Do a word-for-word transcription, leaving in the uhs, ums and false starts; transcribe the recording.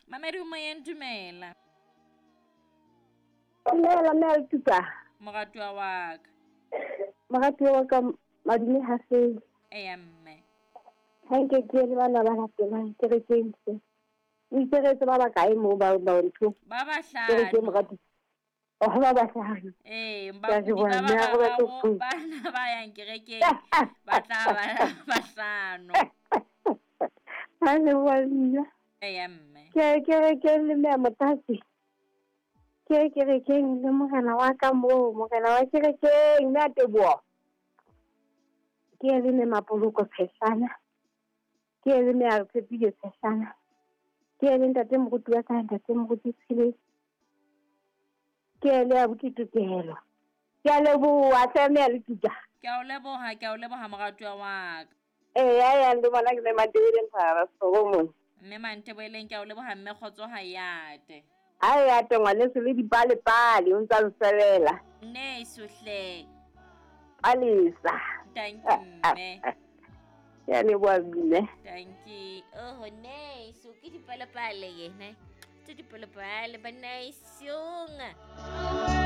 Mamedi o moyeng dumela. Dumela mme a tuka. Moratuwa wa ka. Moratuwa wa ka madume ha fele. Eya mme. Ha nke ke le bana ba latelang kerekeng se. O iteretse ba bakae moo ba ba ntho. Ba Kerekeng bahlano. moratuwa. Oh ba bahlano. Eh, Ke a bakudi leboha, ba mme ha re batle ho bararo thusa. bana ba yang kerekeng ba tla ba bahlano. Ha le bona. Eya mme. Ke kerekeng le mme motasi. Ke kerekeng le morena wa ka moo, morena wa kerekeng mme a Teboho. Ke le ne mapoloko Tshetsana. Ke le ne a Tshepile Tshetsana. Ke le ntate moruti wa ka, ntate moruti Tshile. Ke le a Bokitokelo. Ke a leboha tlame a le tuka. Ke a o leboha, ke a o leboha moratuwa wa ka. Eh ya ya ndi bona ke le Mandebele Mphara Solomon. Mme Mantebeleng ke a o leboha mme Kgotso ha yate. Ha ya te ngwaneso le dipale pale o ntsa nselela. Ne suhle. Alisa. Thank you mme. Ya leboha mme. Thank you. Oh ne so ke dipale pale yena. Tse dipale pale ba nice yong.